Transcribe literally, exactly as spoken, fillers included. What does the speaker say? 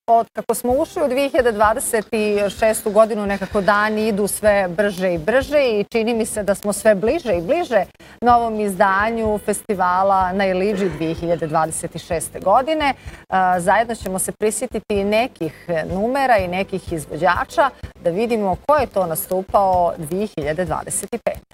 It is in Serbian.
od kako smo ušli u dvije hiljade dvadeset šestu godinu, nekako dani idu sve brže i brže i čini mi se da smo sve bliže i bliže novom izdanju festivala na Iliđi dvije hiljade dvadeset šeste. godine. Zajedno ćemo se prisjetiti nekih numera i nekih izvođača da vidimo ko je to nastupao dvije hiljade dvadeset pete.